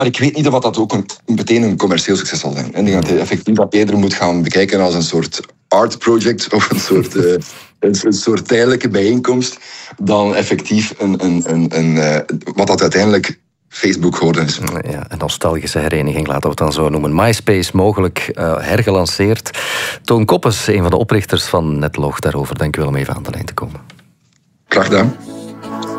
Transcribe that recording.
Maar ik weet niet of dat ook meteen een commercieel succes zal zijn. Ik denk dat hij effectief dat eerder moet gaan bekijken als een soort art project of een soort tijdelijke bijeenkomst dan effectief wat dat uiteindelijk Facebook geworden is. Ja, een nostalgische hereniging, laten we het dan zo noemen. MySpace mogelijk hergelanceerd. Toon Koppes, een van de oprichters van Netlog, daarover. Dank u wel om even aan de lijn te komen. Graag gedaan.